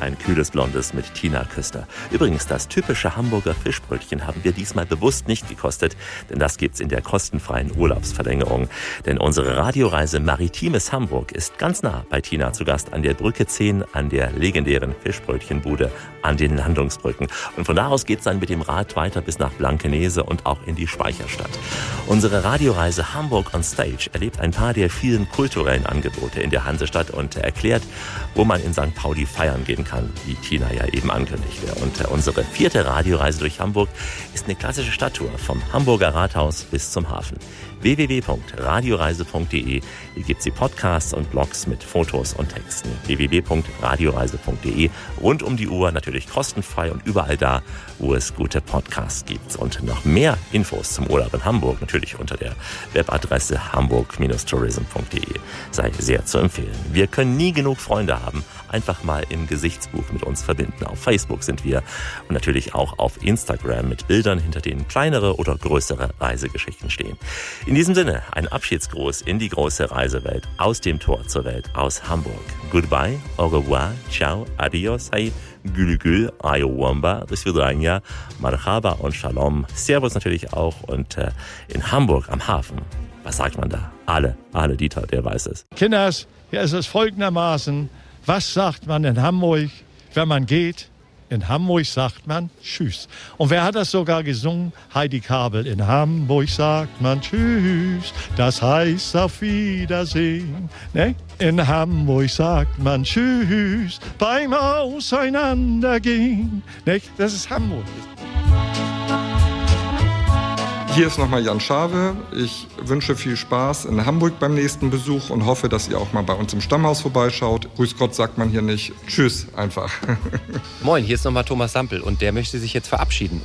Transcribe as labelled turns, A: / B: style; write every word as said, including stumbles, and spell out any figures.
A: ein kühles Blondes mit Tina Küster. Übrigens, das typische Hamburger Fischbrötchen haben wir diesmal bewusst nicht gekostet, denn das gibt's in der kostenfreien Urlaubsverlängerung. Denn unsere Radioreise Maritimes Hamburg ist ganz nah bei Tina zu Gast an der Brücke zehn, an der legendären Fischbrötchenbude, an den Landungsbrücken. Und von da aus geht's dann mit dem Rad weiter bis nach Blankenese und auch in die Speicherstadt. Unsere Radioreise Hamburg on Stage erlebt ein paar der vielen kulturellen Angebote in der Hansestadt und erklärt, wo man in Sankt Pauli feiern gehen kann, wie Tina ja eben ankündigte. Und unsere vierte Radioreise durch Hamburg ist eine klassische Stadttour vom Hamburger Rathaus bis zum Hafen. w w w punkt radioreise punkt d e. Hier gibt's die Podcasts und Blogs mit Fotos und Texten. w w w punkt radioreise punkt d e. Rund um die Uhr, natürlich kostenfrei und überall da, wo es gute Podcasts gibt. Und noch mehr Infos zum Urlaub in Hamburg natürlich unter der Webadresse hamburg tourism punkt d e. Sei sehr zu empfehlen. Wir können nie genug Freunde haben. Einfach mal im Gesichtsbuch mit uns verbinden. Auf Facebook sind wir und natürlich auch auf Instagram mit Bildern, hinter denen kleinere oder größere Reisegeschichten stehen. In diesem Sinne, ein Abschiedsgruß in die große Reisewelt, aus dem Tor zur Welt, aus Hamburg. Goodbye, au revoir, ciao, adios, hey, gül gül, ayowamba, bis vidranja, marhaba und shalom. Servus natürlich auch und äh, in Hamburg am Hafen. Was sagt man da? Alle, alle Dieter, der weiß es.
B: Kinders, hier ist es folgendermaßen. Was sagt man in Hamburg, wenn man geht? In Hamburg sagt man Tschüss. Und wer hat das sogar gesungen? Heidi Kabel. In Hamburg sagt man Tschüss, das heißt auf Wiedersehen. Ne? In Hamburg sagt man Tschüss beim Auseinandergehen. Ne? Das ist Hamburg.
C: Hier ist nochmal Jan Schawe. Ich wünsche viel Spaß in Hamburg beim nächsten Besuch und hoffe, dass ihr auch mal bei uns im Stammhaus vorbeischaut. Grüß Gott sagt man hier nicht. Tschüss einfach.
D: Moin, hier ist nochmal Thomas Sampel und der möchte sich jetzt verabschieden.